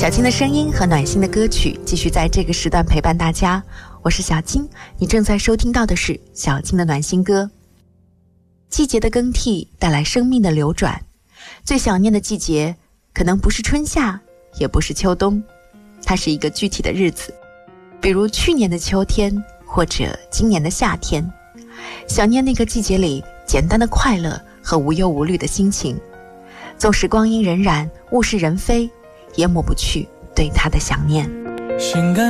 小金的声音和暖心的歌曲继续在这个时段陪伴大家，我是小金，你正在收听到的是小金的暖心歌。季节的更替带来生命的流转，最想念的季节可能不是春夏，也不是秋冬，它是一个具体的日子，比如去年的秋天，或者今年的夏天。想念那个季节里简单的快乐和无忧无虑的心情，纵使光阴荏苒，物是人非，也抹不去对他的想念。 心甘